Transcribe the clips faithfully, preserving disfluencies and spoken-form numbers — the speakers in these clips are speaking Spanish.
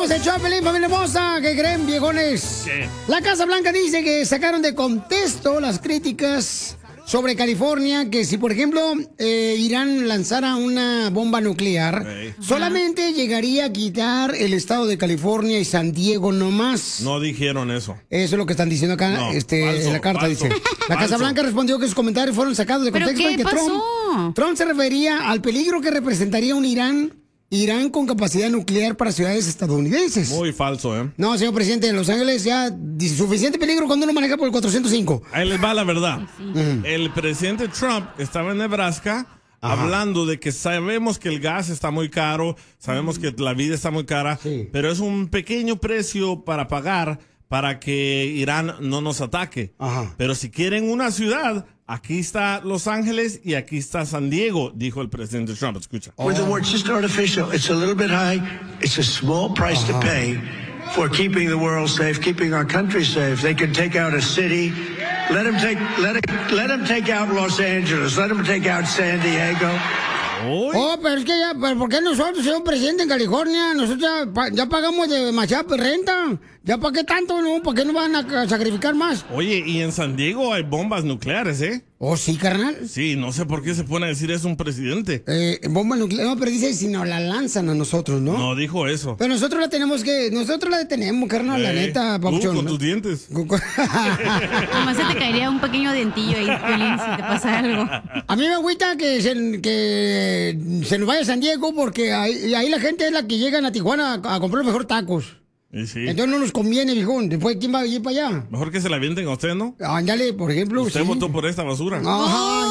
Somos el Chapelín, familia hermosa. ¿Qué creen, viejones? ¿Qué? La Casa Blanca dice que sacaron de contexto las críticas sobre California, que si, por ejemplo, eh, Irán lanzara una bomba nuclear, Hey. solamente llegaría a quitar el estado de California y San Diego nomás. No dijeron eso. Eso es lo que están diciendo acá No, este, falso, en la carta, falso, dice. La Casa falso. Blanca respondió que sus comentarios fueron sacados de ¿Pero contexto qué y que pasó? Trump, Trump se refería al peligro que representaría un Irán, Irán con capacidad nuclear para ciudades estadounidenses. Muy falso, ¿eh? No, señor presidente, en Los Ángeles ya dice, suficiente peligro cuando uno maneja por el cuatrocientos cinco. Ahí les va la verdad. Sí, sí. El presidente Trump estaba en Nebraska hablando de que sabemos que el gas está muy caro, sabemos que la vida está muy cara, Sí. pero es un pequeño precio para pagar para que Irán no nos ataque. Ajá. Pero si quieren una ciudad, aquí está Los Ángeles y aquí está San Diego, dijo el presidente Trump. Escucha. With the word just artificial, it's a little bit high. It's a small price to pay for keeping the world safe, keeping our country safe. They can take out a city. Let them take let it, let them take out Los Angeles. Let them take out San Diego. Uy. Oh, pero es que ya, pero ¿por qué nosotros, señor presidente, en California, nosotros ya, pa- ya pagamos demasiada renta? ¿Ya para qué tanto, no? ¿Para qué nos van a, a sacrificar más? Oye, y en San Diego hay bombas nucleares, ¿eh? Oh, sí, carnal. Sí, no sé por qué se pone a decir eso un presidente. Eh, bomba nuclear, no, pero dice si nos la lanzan a nosotros, ¿no? No dijo eso. Pero nosotros la tenemos que, nosotros la detenemos, carnal, la Eh, neta, tú papuchón. con ¿no? tus dientes. Nomás se te caería un pequeño dentillo ahí, Piolín, si te pasa algo. A mí me agüita que se, que se nos vaya a San Diego porque ahí, ahí la gente es la que llegan a Tijuana a, a comprar los mejores tacos. Y sí. Entonces no nos conviene, viejón. Después, ¿quién va a ir para allá? Mejor que se la avienten a usted, ¿no? Ándale, por ejemplo. Usted sí. votó por esta basura. Ay.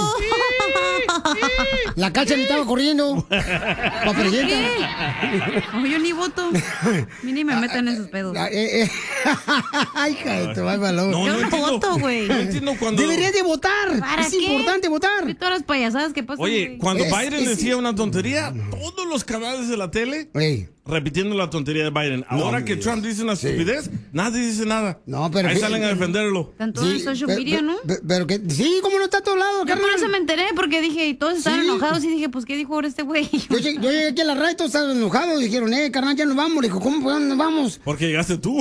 La cacha ni estaba corriendo. Pa' presidenta. No, yo ni voto. A mí ni me metan en esos pedos. Ah, eh, eh. Ay, hija de tu alma, loco. No, Yo no no entiendo. voto, güey. No entiendo cuando... Deberías de votar. ¿Para es qué? importante votar. Y todas las payasadas que pasan. Oye, güey. cuando Es- Biden es- decía una tontería, todos los canales de la tele Ey. repitiendo la tontería de Biden. Ahora No, que mi Trump dice una estupidez, nadie dice nada. No, pero Ahí fí- salen a defenderlo. Están todos en social pe- media, pe- ¿no? pe- Pero que, sí, como no está a todos lados, Yo carnal. por eso me enteré, porque dije, y todos estaban Sí. enojados y dije, pues, ¿qué dijo ahora este güey? Yo, llegué- yo llegué aquí a la radio y todos estaban enojados. Dijeron, eh, carnal, ya nos vamos. Le dijo, ¿cómo pues, dónde nos vamos? Porque llegaste tú.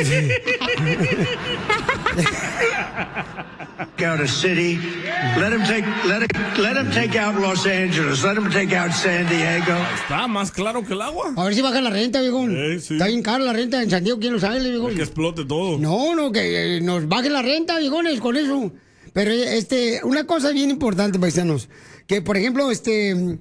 Take out a city. Let them take let it, let them take out Los Angeles. Let them take out San Diego. Está más claro que el agua. A ver si baja la renta, viejón. Eh, sí. Está bien cara la renta en San Diego, ¿quién lo sabe, viejón? Que explote todo. No, no, que eh, nos baje la renta, viejones, con eso. Pero, eh, este, una cosa bien importante, paisanos, que, por ejemplo, este,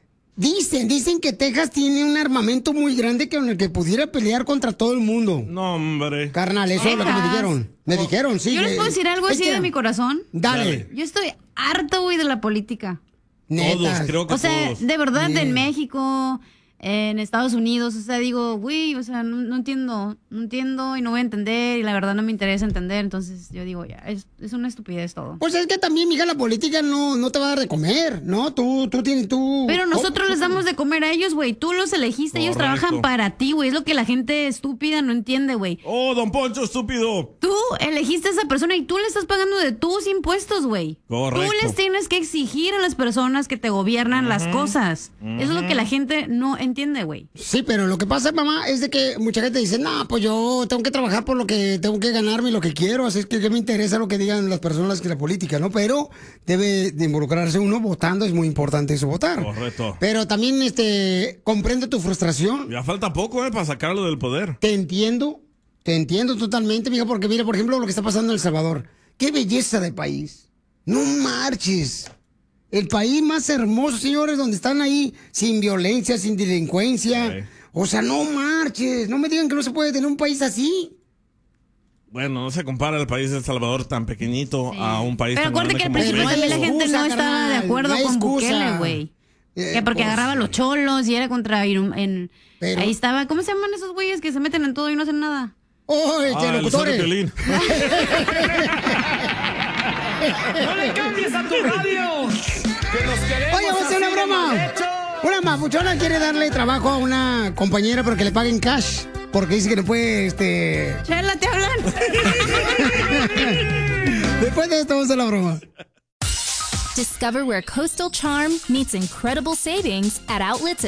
dicen, dicen que Texas tiene un armamento muy grande con el que pudiera pelear contra todo el mundo. No, hombre. Carnal, eso es lo que me Texas. dijeron. Me dijeron, sí. Yo les que- puedo decir algo es así que- de mi corazón. Dale. Yo estoy harto, güey, de la política. Neta. Todos, creo que O sea, todos. de verdad, Yeah. en México, en Estados Unidos, o sea, digo, güey, o sea, no, no entiendo, no entiendo y no voy a entender y la verdad no me interesa entender, entonces yo digo, ya, es, es una estupidez todo. Pues es que también, mija, la política no, no te va a dar de comer, ¿no? Tú, tú tienes, tú... Pero nosotros Oh, les damos de comer a ellos, güey. Tú los elegiste, ellos Correcto. trabajan para ti, güey. Es lo que la gente estúpida no entiende, güey. Oh, don Poncho, estúpido. Tú elegiste a esa persona y tú le estás pagando de tus impuestos, güey. Correcto. Tú les tienes que exigir a las personas que te gobiernan las cosas. Eso es lo que la gente no entiende, güey. Sí, pero lo que pasa, mamá, es de que mucha gente dice, no, pues yo tengo que trabajar por lo que tengo que ganarme, lo que quiero, así es que, que me interesa lo que digan las personas que la política, ¿no? Pero debe de involucrarse uno votando, es muy importante eso, votar. Correcto. Pero también, este, comprendo tu frustración, Ya falta poco, ¿eh? Para sacarlo del poder. te entiendo, te entiendo totalmente, mija, porque mira, por ejemplo, lo que está pasando en El Salvador. ¡Qué belleza de país! ¡No marches! El país más hermoso, señores, donde están ahí sin violencia, sin delincuencia. Sí. O sea, no marches. No me digan que no se puede tener un país así. Bueno, no se compara el país de El Salvador tan pequeñito a un país Pero tan acuérdate que al grande como principio no hay también la gente excusa, no estaba de carnal, acuerdo no hay con excusa. Bukele, güey. Eh, Que porque pues, agarraba a los cholos y era contra... Irum- En, Pero- ahí estaba... ¿Cómo se llaman esos güeyes que se meten en todo y no hacen nada? ¡Oh, este, Ah, el locutores! Zorro Piolín. ¡No le cambies a tu radio! ¡Que nos queremos Oye, vamos a hacer una así de broma. mal hecho! Una mapuchona quiere darle trabajo a una compañera pero que le paguen cash. Porque dice que no puede, este... Chela, te hablan. Después de esto vamos a hacer la broma. Discover where Coastal Charm meets incredible savings at outlets at